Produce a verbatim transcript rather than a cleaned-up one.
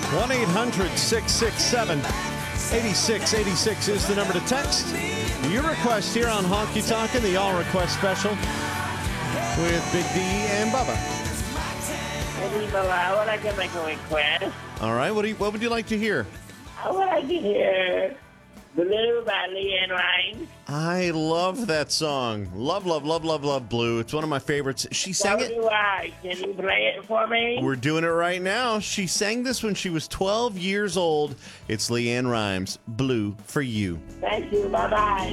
one eight hundred six six seven eight six eight six is the number to text. Your request here on Honky Tonkin', the All Request Special with Big D and Bubba. Hey, Bubba, I would like to make a request. All right, what do you, what would you like to hear? I would like to hear Blue by LeAnn Rimes. I love that song. Love, love, love, love, love Blue. It's one of my favorites. She sang So it. do I. Can you play it for me? We're doing it right now. She sang this when she was twelve years old. It's LeAnn Rimes, Blue for You. Thank you. Bye-bye.